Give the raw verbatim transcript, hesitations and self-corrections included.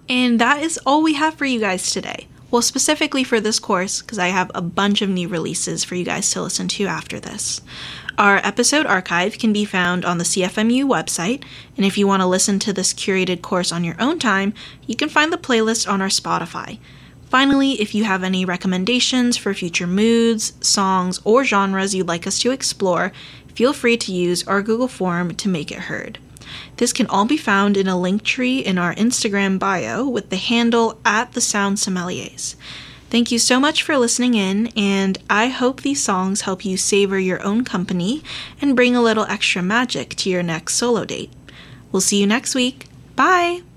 And that is all we have for you guys today. Well, specifically for this course, because I have a bunch of new releases for you guys to listen to after this. Our episode archive can be found on the C F M U website, and if you want to listen to this curated course on your own time, you can find the playlist on our Spotify. Finally, if you have any recommendations for future moods, songs, or genres you'd like us to explore, feel free to use our Google form to make it heard. This can all be found in a link tree in our Instagram bio with the handle at the Sound Sommeliers. Thank you so much for listening in, and I hope these songs help you savor your own company and bring a little extra magic to your next solo date. We'll see you next week. Bye!